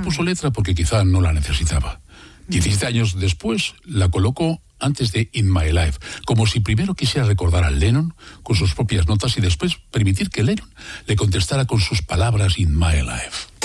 puso letra porque quizá no la necesitaba. 17 años después la colocó antes de In My Life, como si primero quisiera recordar a Lennon con sus propias notas y después permitir que Lennon le contestara con sus palabras In My Life.